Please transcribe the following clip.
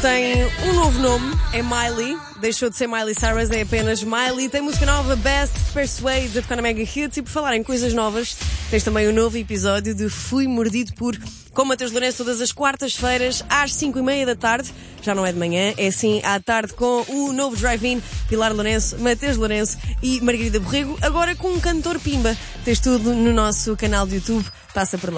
tem um novo nome, é Miley. Deixou de ser Miley Cyrus, é apenas Miley. Tem música nova, Best, Persuade, a tocar na Mega Hits. E por falar em coisas novas, tens também um novo episódio de Fui Mordido por, com Mateus Lourenço, todas as quartas-feiras, às 5:30 da tarde. Já não é de manhã, é sim à tarde, com o novo Drive-In, Pilar Lourenço, Mateus Lourenço e Margarida Borrego. Agora com um cantor pimba. Tens tudo no nosso canal de YouTube. Passa por lá.